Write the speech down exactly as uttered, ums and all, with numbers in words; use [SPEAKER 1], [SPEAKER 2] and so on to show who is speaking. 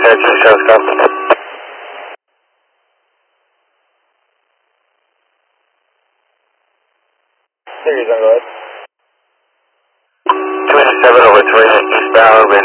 [SPEAKER 1] Attention, showstop. Series on, go ahead. two eighty-seven over three, eastbound,